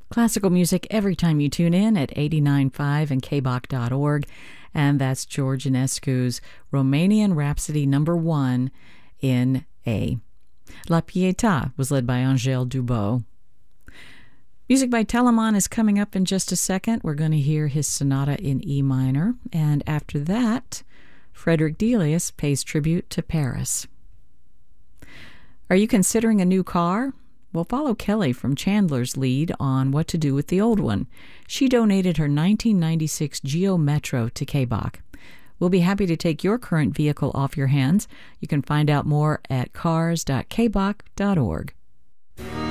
Classical music every time you tune in at 89.5 and kbach.org. And that's George Enescu's Romanian Rhapsody #1 in A. La Pietà was led by Angèle Dubot. Music by Telemann is coming up in just a second. We're going to hear his sonata in E minor. And after that, Frederick Delius pays tribute to Paris. Are you considering a new car? Well, follow Kelly from Chandler's lead on what to do with the old one. She donated her 1996 Geo Metro to KBach. We'll be happy to take your current vehicle off your hands. You can find out more at cars.kbach.org.